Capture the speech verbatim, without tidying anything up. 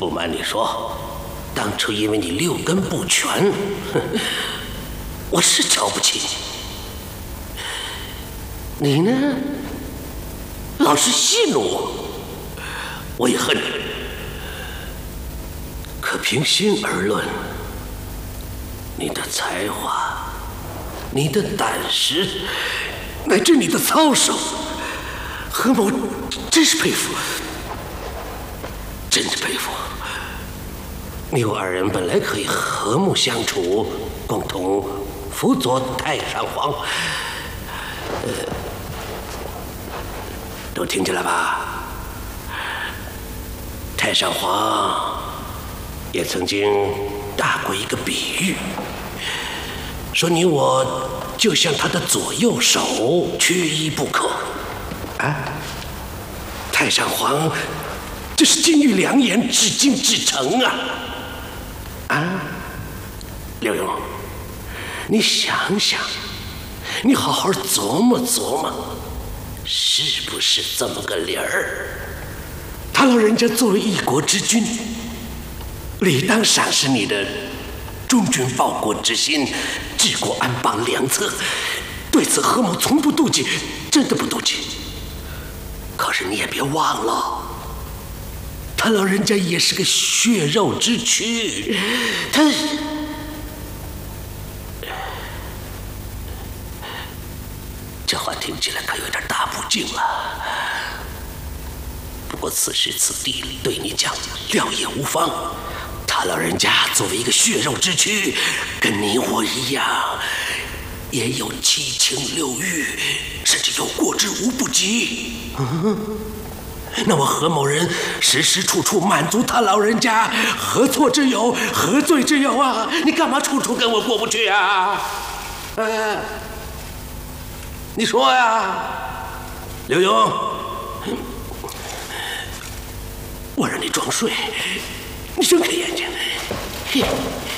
不瞒你说，当初因为你六根不全，我是瞧不起你。你呢，老是戏弄我，我也恨你。可平心而论，你的才华，你的胆识，乃至你的操守，何某真是佩服，真是佩服。你我二人本来可以和睦相处，共同辅佐太上皇。呃，都听见了吧？太上皇也曾经打过一个比喻，说你我就像他的左右手，缺一不可。啊，太上皇这是金玉良言，至精至诚啊！啊，刘墉，你想想，你好好琢磨琢磨，是不是这么个理儿？他老人家作为一国之君，理当赏识你的忠君报国之心，治国安邦良策。对此何某从不妒忌，真的不妒忌。可是你也别忘了，他老人家也是个血肉之躯，他这话听起来可有点大不敬了。不过此时此地对你讲料也无妨。他老人家作为一个血肉之躯，跟你我一样，也有七情六欲，甚至有过之无不及。嗯，那我何某人时时处处满足他老人家，何错之有，何罪之有啊？你干嘛处处跟我过不去啊？呃，你说呀，刘墉，我让你装睡，你睁开眼睛。嘿。